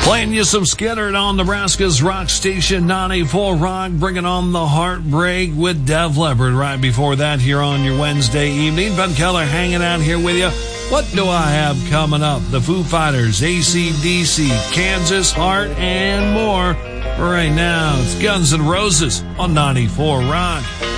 Playing you some Skynyrd on Nebraska's Rock Station 94 Rock, bringing on the Heartbreak with Def Leppard. Right before that, here on your Wednesday evening, Ben Keller hanging out here with you. What do I have coming up? The Foo Fighters, AC/DC, Kansas Heart, and more. Right now, it's Guns N' Roses on 94 Rock.